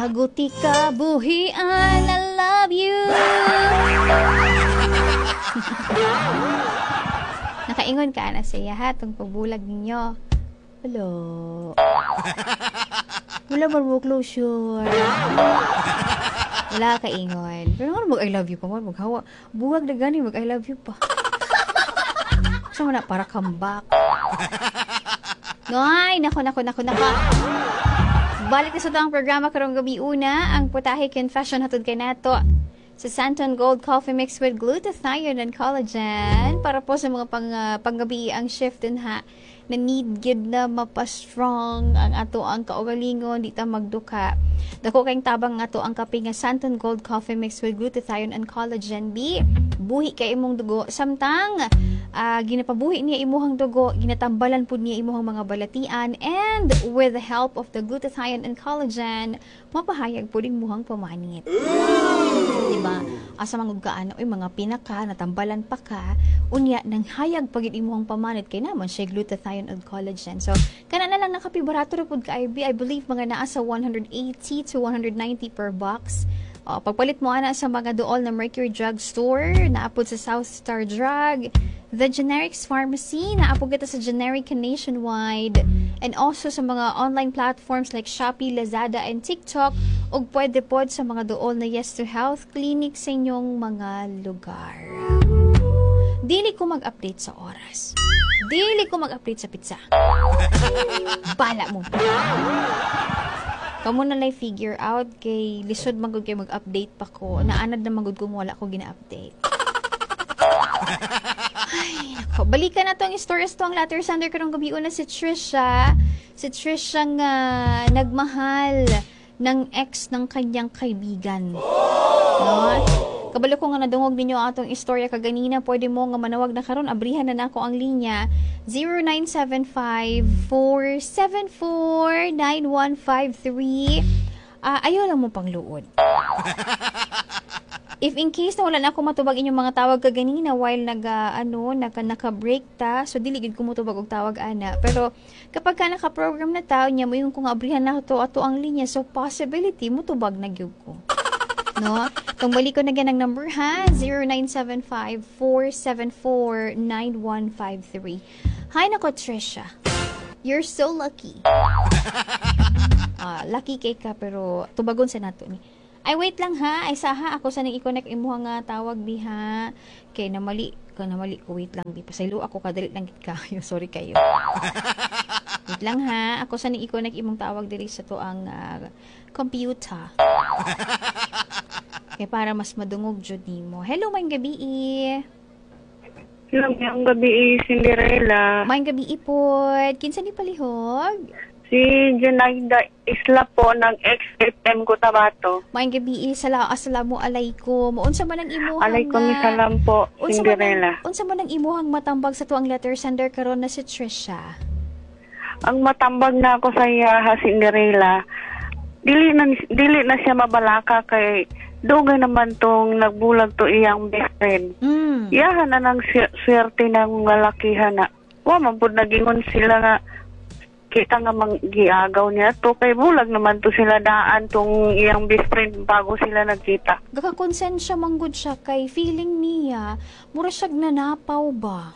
Haguti ka buhian, I love you. Nakaingon ka na siya ha, itong pagbulag ninyo. Hello. Wala ba mo closure? Wala ka ingon. Pero ano mag I love you pa mo? Maghawa. Buwag na gani mag I love you pa. Saan mo na para comeback? Ay, nako. Balik na sa itong programa karong gabi una. Ang putahe confession hatod kay nato sa Santon Gold Coffee Mix with glutathione and collagen para po sa mga panggabi ang shift din ha na need gid na mapastrong ang ato ang kaugalingon di ta magduka. Dako kayong tabang ato ang kape nga Santon Gold Coffee Mix with glutathione and collagen B. Buhi kay imong dugo samtang ginapabuhi niya imuhang dugo, ginatambalan pud niya imuhang mga balatian, and with the help of the glutathione and collagen mapahayag pud imuhang pamanit. Diba? Asa mangugkaan oy mga pinaka natambalan pa ka unya nang hayag pagid imuhang pamanit kay naman siya glutathione and collagen. So kana na lang nakapibarato ra pud ka IB. I believe mga naa sa 180 to 190 per box. Pagpalit mo ana sa mga dool na Mercury Drug Store, naapod sa South Star Drug, The Generics Pharmacy, naapod kita sa Generica Nationwide, and also sa mga online platforms like Shopee, Lazada, and TikTok, ug pwede pod sa mga dool na Yes to Health Clinic sa inyong mga lugar. Dili ko mag-update sa oras. Dili ko mag-update sa pizza. Bala mo. Kamu na lang figure out kay lisod magud kay mag-update pa ko. Naanad na magud ko wala ko gina-update. Ay, nako. Balikan na tong stories to ang latter sender karong gabi una si Trisha. Si Trisha nga nagmahal ng ex ng kanyang kaibigan. No? Kabalo ko nga nadungog ninyo atong istorya kaganina, pwede mo nga manawag na karon, abrihan na nako ang linya 0975-474-9153. Ayaw lang mo pangluod. If in case na wala na ako matubag inyong mga tawag kaganina while naka-break ta, so dili gid ko motubag og tawag ana. Pero kapag ka naka-program na tao niya, mo yung kung abrihan na to ato ang linya, so possibility motubag na gyud ko. No? Kung balik ko na gan ang number ha, 0975-474-9153. Hi nako Trisha. You're so lucky. Lucky kay ka pero tubagon sa nato ni. Ay wait lang ha, ay saha ako sa nang i-connect imuha nga tawag biha. Kay namali ko wait lang bi. Pasaylo ako kadali lang gid kayo. Sorry kayo. Wait lang ha, ako sa nang i-connect imong tawag diri sa to ang computer. Kaya para mas madungog jud nimo. Hello, maayong gabi. Hello, maayong gabi, Cinderella. Maayong gabi pod. Kinsa ni palihog? Si Junaida Isla po ng ex-FM Cotabato. Maayong gabi, assalamualaikum. Unsa man ang imuhang Alaikum salam po, Cinderella. Unsa man ang imuhang matambag sa tuang letter sender karon na si Trisha? Ang matambag na ako sa iya, Cinderella. Dili na siya mabalaka kay dugay naman tong nagbulag to iyang best friend. Iyahan na ng swerte ng lalakihan na. Wa man pud nagingon sila nga kita nga giagaw niya to kay bulag naman to sila daan tong iyang best friend bago sila nagkita. Gaka-konsensya manggod siya kay feeling niya mura siyag nanapaw ba?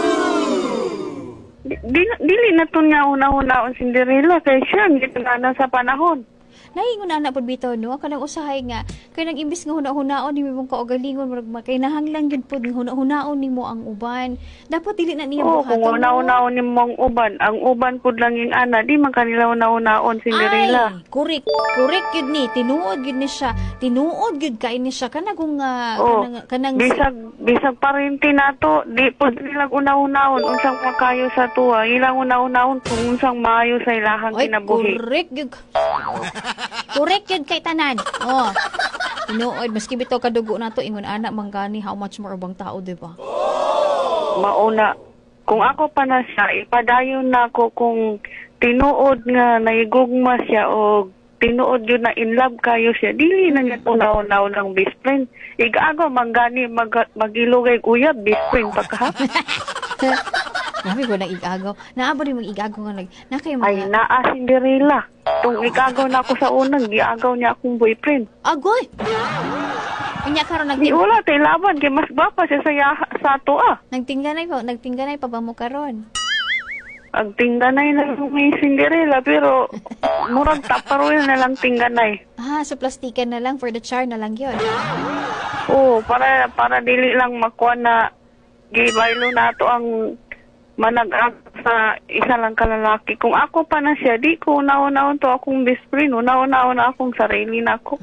Dili na to niya una-una Cinderella kay siya gito na sa panahon. Naingon na pod bitaw no, kanang usahay nga kanang imbis nga huna-hunaon nimo mong kaugalingon murag kay nahanglang gyud pod huna-hunaon nimo ang uban. Dapat dili na niya buhaton. Kung huna-hunaon nimo ang uban pod lang yung ana, di man kanila huna-hunaon Cinderella. Ay, correct gyud ni, tinuod gyud ni siya. Tinuod gyud kay ni siya kanang kanang bisag parente nato, di pod nila una-hunaon unsang makayo sa tuwa. Ilang una-hunaon kung unsang maayo sa ilahang kinabuhi. Correct yun kay tanan. Tinuod, maski bitaw kadugo na to, ingon anak manggani, how much more ubang tao, di ba? Mauna, kung ako pa na siya, ipadayon na ako kung tinuod nga naigugma siya o tinuod yun na in love kayo siya, dili na niya unaw-unaw ng best friend. Igago, manggani, magilugay kuya, best friend pa ka. Grabe ko nang igagaw. Naabo rin mag-igagaw nga na kayo Ay, mga... naa Cinderella. Tung igagaw na ako sa unang, giagaw niya akong boyfriend. Agoy! Kanya karon Di wala, tayo laban. Kaya mas bapa siya sa ato nagtingganay pa ba mo karon? Ang tingganay na lang may Cinderella, pero murag taparoil na lang tingganay. So plastikan na lang for the char na lang yun. Oo, para dili lang makuha na gibaylo na to ang manag sa isa lang kalalaki. Kung ako pa na siya, di ko una-una to akong best friend. Una-una akong sarili na ako.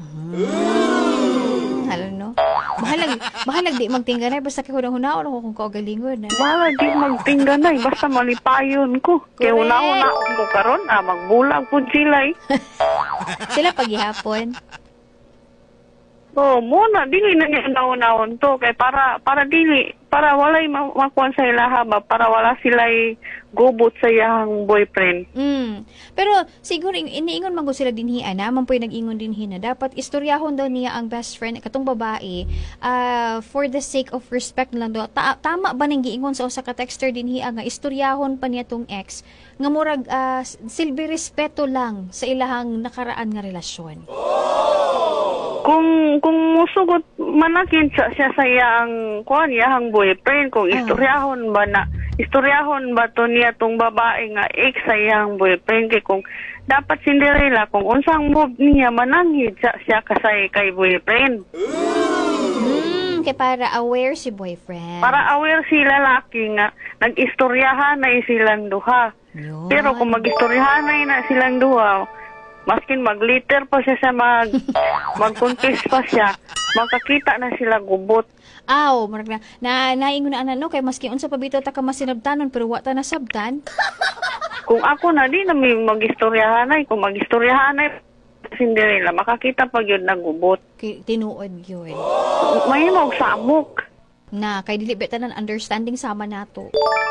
Halo no? Bahalag di magtingganay basta kay hunahon ako kung kaugalingon. Bahalag di magtingganay basta malipayon ko. Kaya una-una ako karon, magbulag po sila eh. Sila paghihapon. Muna dili na niya naon to kay para walay makuan sa ilaha ba, para wala sila'y gubot sa iyang boyfriend. Pero siguro iniingon man sila dinhi naman po nag-ingon dinhi na dapat istoryahon daw niya ang best friend katong babae for the sake of respect lang daw. Tama ba ning giingon sa usa ka texter dinhi nga istoryahon pa niya tong ex nga murag silbi respeto lang sa ilahang nakaraan nga relasyon. Kung musugot manakin siya sa iyang iyang boyfriend, kung istoryahon ba to niya tong babae nga ex sa iyang boyfriend, kay kung dapat Cinderella kung unsang move niya mananghid siya kasay kay boyfriend. Kay para aware si boyfriend. Para aware si lalaki nga nag-istoryahan na silang duha. Yun. Pero kung mag-istoryahan na silang duha, maskin mag-liter pa siya sa mag-confess pa siya, makakita na sila gubot. Marag na naingon na no kay maski unsa pa bitaw ta ka masinabtanon pero wa ta nasabtan. Kung ako na di na may mag-istoryahan ay, kung mag-istoryahan ay Cinderella, makakita pa yun na gubot. Tinuod yun. May samok. Na kay dili bitanan understanding sama nato.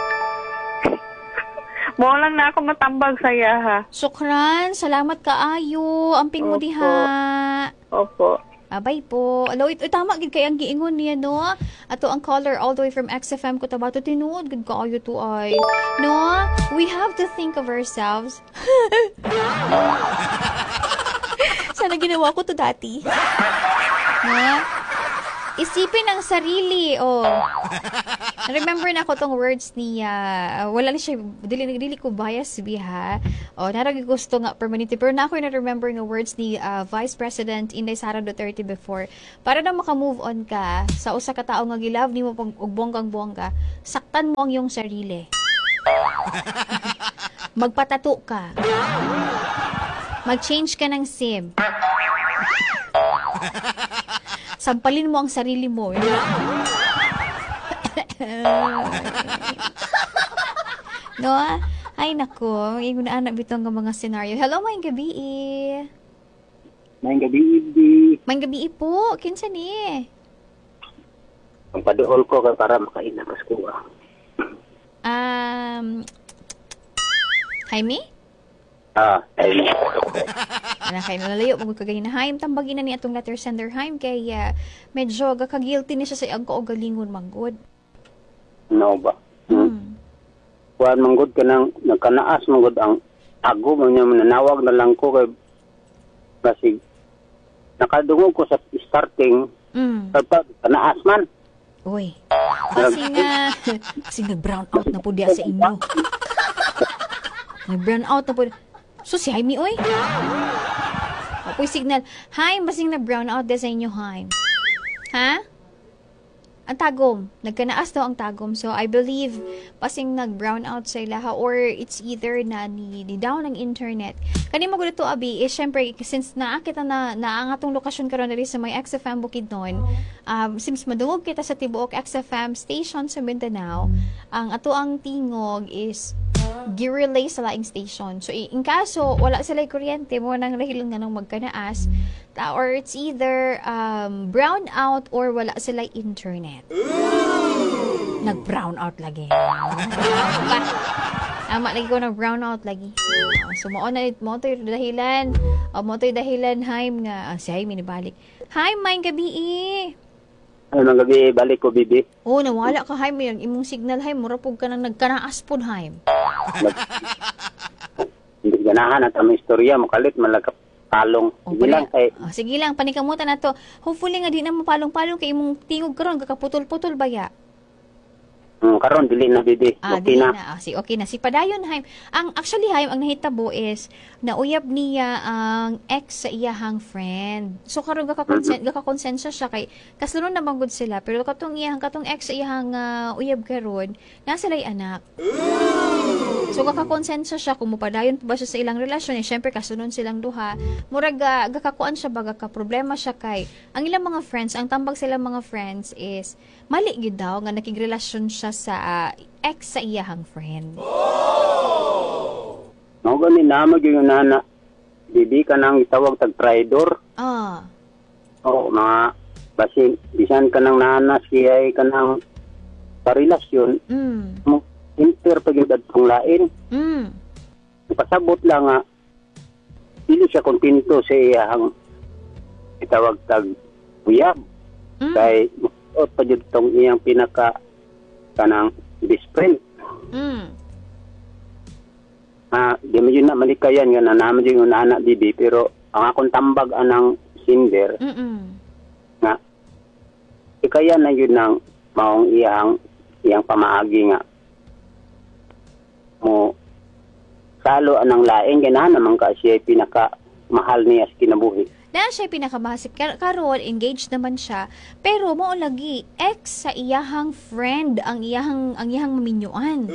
Mo lang na ako matambag sa iya ha. Sukran, salamat kaayo. Amping mo diha. Opo. Abay po. Alo, tama gid kay ang giingon niya no. Ato ang caller all the way from XFM Cotabato tinuod gid kaayo to ay. No, we have to think of ourselves. Sana ginawa ko to dati. No? Isipin ang sarili. Remember na ako tong words niya. Wala na siya, dili ko bias biha. Naragi gusto nga permanente. Pero na ako na-remember nga words ni Vice President Inday Sara Duterte before. Para na maka-move on ka sa usa ka tawo nga gilove nimo pag bonggang-bongga, saktan mo ang iyong sarili. Magpatato ka. Mag-change ka ng SIM. Sampalin mo ang sarili mo. No? Ay, nako. Ingon na anak bitong ng mga senaryo. Hello, may gabi eh. May gabi, May gabi po. Kinsa ni? Ang paduol ko para makain na Pasko. Jaime? Ayun. Ana kay nalalayo mo kagay na Haim tambagin na ni atong letter sender Haim kay medyo gaka-guilty ni siya sa iyang kaugalingon manggod. No ba? Kuan manggod ka nang nagkanaas manggod ang ago mo niya mananawag na lang ko kay kasi nakadungog ko sa starting tapos kanaas man. Uy. Kasi nag-brown out na po diya sa inyo. Nag-brown out na po. So si Jaime, oy. Apoy signal. Haim, basing na brown out sa inyo, Haim. Ha? Ang tagom. Nagkanaas daw ang tagom. So, I believe, pasing nag-brown out sa ilaha or it's either na ni down ang internet. Kani magulo to, Abi, syempre, since naakita na ang atong lokasyon karon dali sa may XFM Bukidnon, since madungog kita sa tibuok XFM station sa Mindanao, ang ato ang tingog is gi-relay sa laing station. So, in kaso, wala sila kuryente, mo nang rahilon nga nang magkanaas, or it's either brown out or wala sila internet. Nag-brown out lagi. Ama lagi ko nag-brown out lagi. So, mo to yung dahilan. Mo to yung dahilan, Haim nga. Si Haim, inibalik. Haim, may gabi eh. Ay, mga gabi, balik ko, bibi. Oh, nawala ka, Haim. Yung imong signal, Haim. Murapog ka nang nagkanaas po, Haim. Hindi ganahan at ang istorya, makalit, malagap palong. Oh, Sige lang, kay, sige lang, panikamutan na to. Hopefully nga di na mapalong-palong kay imong tingog karon kakaputol-putol baya. karon dili na, bibi. Okay dili na. na. Okay na. Si Padayon, Haim. Actually, Haim, ang nahitabo is, nauyab niya ang ex sa iyahang friend. So, karon gakakonsensya siya kay, kasunod na manggod sila, pero katong ex sa iyahang uyab karon, nasa lay anak. So, gakakonsensya siya kung mupadayon pa ba siya sa ilang relasyon. Siyempre, kasunod silang duha. Murag, gakakuan siya ba, gakaproblema siya kay, ang ilang mga friends, ang tambag silang mga friends is, mali gid daw nga nakigrelasyon siya sa ex sa iyahang friend. Mao gani na yung nana. Bibi ka nang itawag tag traidor. Oo, mga basi bisan ka nang nana siya ka nang parelasyon. Inter pagid adtong lain. Pasabot lang nga dili siya kontento sa iyang itawag tag uyab. Kay pa jud tong iyang pinaka kanang best friend. Di mo yun na malikayan nga na naman yung anak bibi, pero ang akong tambag anang Cinder nga ikaya na yun ng maong iyang pamaagi nga mo salo anang laing ganahan naman ka siya pinaka mahal niya sa kinabuhi. Na siya pinakabasik karon engaged naman siya, pero mao lagi ex sa iyahang friend ang iyahang maminyuan.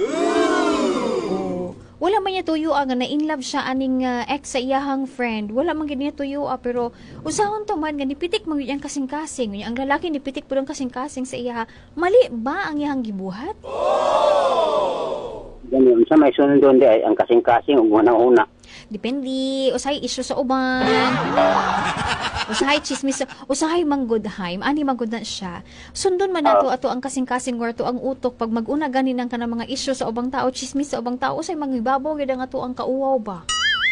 Wala man niya tuyo nga na in love siya aning ex sa iyahang friend. Wala man gid niya tuyo pero usahon to man nga nipitik man gyud ang kasing-kasing. Ang lalaki nipitik pud ang kasing-kasing sa iya. Mali ba ang iyahang gibuhat? Ganyan unsa may sundon di ay ang kasing-kasing ug una. Depende, usahay issue sa uban. Usahay chismis, usahay manggudheim, ani manggud na siya. Sundon man nato ato ang kasing-kasing or to ang utok pag mag-una gani nang kanang mga issue sa ubang tao, chismis sa ubang tao, usay mangibabaw gid ang ato ang kauwaw ba.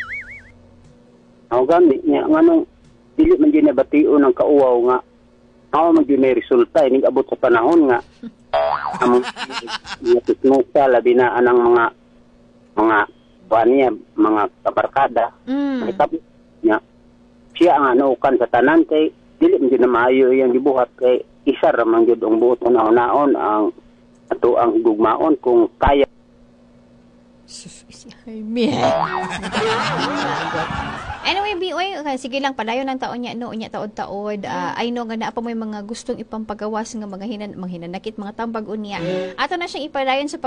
Ako gani nya nganong dili man gyud nabation ang kauwaw nga mao man gyud may resulta ining abot sa panahon nga among nga labi na anang mga niya, mga kabarkada. Niya, siya ang anukan sa tanan kay dili man gyud na maayo iyang gibuhat kay isa ra man gyud ang buot naon ang ato ang gugmaon kung kaya. Anyway, Bioy, okay, sige lang, padayon ng taon niya, no, niya taod-taod. I know nga na pa may mga gustong ipampagawas nga mga hinanakit, mga tambag unya. Ato na siyang ipadayon sa